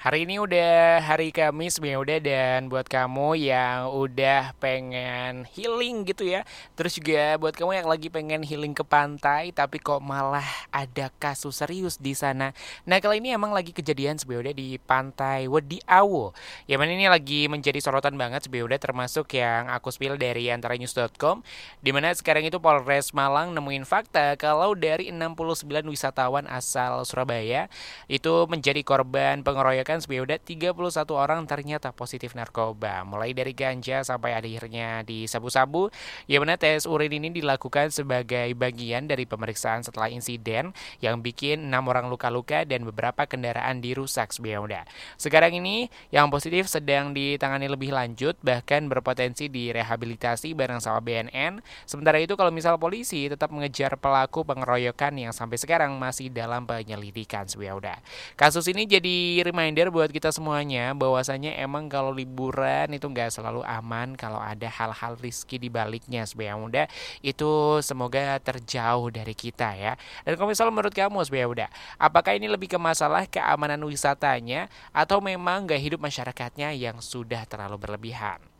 Hari ini udah hari Kamis ya udah, dan buat kamu yang udah pengen healing gitu ya. Terus juga buat kamu yang lagi pengen healing ke pantai tapi kok malah ada kasus serius di sana. Nah, kali ini emang lagi kejadian sebenarnya di Pantai Wedi Awu. Yang mana ini lagi menjadi sorotan banget sebenarnya, termasuk yang aku spill dari antaranyus.com, di mana sekarang itu Polres Malang nemuin fakta kalau dari 69 wisatawan asal Surabaya itu menjadi korban pengeroyokan sebanyak 31 orang ternyata positif narkoba. Mulai dari ganja sampai akhirnya di sabu-sabu. Yang mana tes urin ini dilakukan sebagai bagian dari pemeriksaan setelah insiden yang bikin 6 orang luka-luka dan beberapa kendaraan dirusak sebenarnya. Sekarang ini yang positif sedang ditangani lebih lanjut, bahkan berpotensi direhabilitasi bareng sama BNN. Sementara itu kalau misal polisi tetap mengejar pelaku pengeroyokan yang sampai sekarang masih dalam penyelidikan sebenarnya. Kasus ini jadi reminder buat kita semuanya bahwasanya emang kalau liburan itu nggak selalu aman kalau ada hal-hal riski di baliknya sebenarnya muda. Itu semoga terjauh dari kita ya. Dan kalau misalnya menurut kamu sebenarnya muda, apakah ini lebih ke masalah keamanan wisatanya atau memang gaya hidup masyarakatnya yang sudah terlalu berlebihan?